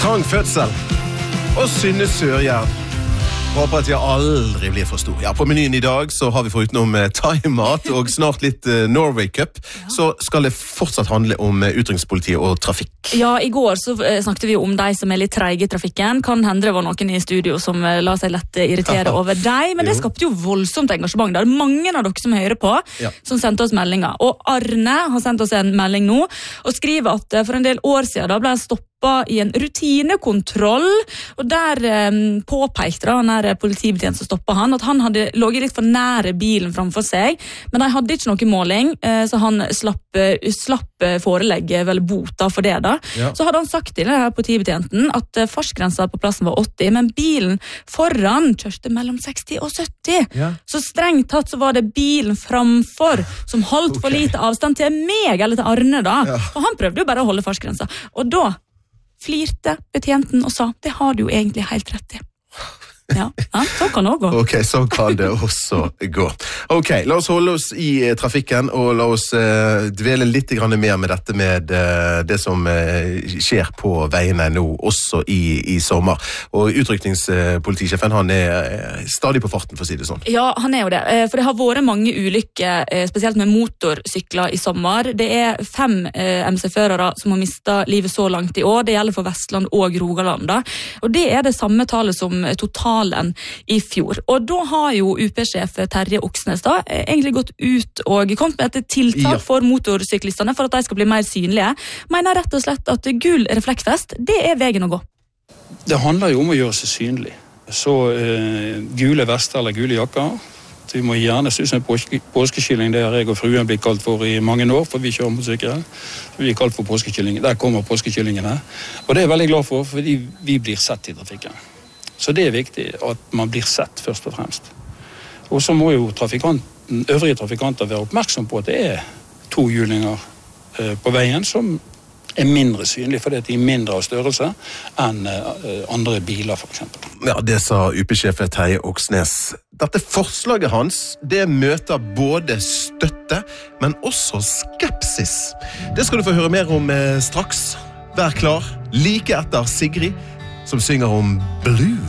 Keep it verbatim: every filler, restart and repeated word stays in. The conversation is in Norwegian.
Sang fødsel og Synne Sørjern. Håper at jeg aldri blir for stor. Ja, på menyen i dag så har vi forutenom thai-mat og snart litt Norway Cup, ja. Så skal det fortsatt handle om utrykningspolitiet og trafikk. Ja, i går så snakket vi om de som er litt treige i trafikken. Kan hende det var noen i studio som la seg lett irritere over deg, men det skapte jo voldsomt engasjement. Det er mange av dere som hører på, ja. Som sendte oss meldinger. Og Arne har sendt oss en melding nå, og skriver at for en del år siden da ble jeg stoppet i en rutinekontroll, og der um, påpekte da, når politibetjent som stoppet han, at han hadde låget litt for nære bilen framfor seg, men de hadde ikke noe måling, uh, så han slapp, uh, slapp forelegge vel bota for det da. Ja. Så hadde han sagt til denne politibetjenten at uh, fartsgrensa på plassen var åtti, men bilen foran kjørte mellom seksti og sytti. Ja. Så strengt tatt så var det bilen framfor som holdt okay. for lite avstand til meg, eller til Arne da. Ja. Og han prøvde jo bare å holde fartsgrensa. Og da flirte betjenten og sa, det har du jo egentlig helt rett i. Ja, ja, så kan det også gå. Ok, så kan det også gå. Ok, la oss holde oss i eh, trafikken, og la oss eh, dvele litt grann mer med dette med eh, det som eh, skjer på veiene nå, også i, i sommer. Og utrykningspolitisjefen, han er eh, stadig på farten, for å si det sånn. Ja, han er jo det. For det har vært mange ulykker, eh, spesielt med motorsykler i sommer. Det er fem eh, M C-førere som har mistet livet så langt i år. Det gjelder for Vestland og Rogaland. Da. Og det er det samme tallet som totalt i fjor. Og da har jo U P-sjef Terje Oksnes da egentlig gått ut og kommet med et tiltak ja. For motorsyklistene for at de skal bli mer synlige. Mener rett og slett at gul refleksvest, det er veien å gå. Det handler jo om å gjøre seg synlig. Så uh, gule vester eller gule jakker, vi må gjerne synes en påske, påskekylling, det har jeg og fruen blitt kalt for i mange år, for vi kjører motorsykkel. Vi er kalt for påskekylling. Der kommer påskekyllingen her. Og det er jeg veldig glad for, fordi vi blir sett i trafikken. Så det er viktig at man blir sett først og fremst. Og så må jo trafikanten, øvrige trafikanter være oppmerksom på at det er to hjulinger eh, på veien som er mindre synlige, fordi de er mindre av størrelse enn eh, andre biler for eksempel. Ja, det sa U P-sjef Terje Oksnes. Dette forslaget hans, det møter både støtte, men også skepsis. Det skal du få høre mer om eh, straks. Vær klar, like etter Sigrid, som synger om Blue.